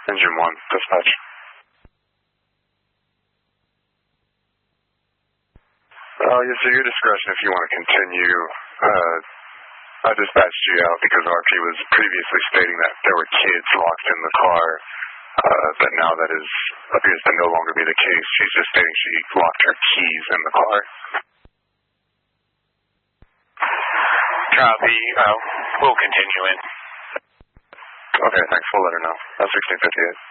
Engine 1, dispatch. Yes, at your discretion if you want to continue. I dispatched you out because RP was previously stating that there were kids locked in the car, but now that appears to no longer be the case. She's just stating she locked her keys in the car. Copy. We'll continue in. Okay, thanks. We'll let her know. 1658.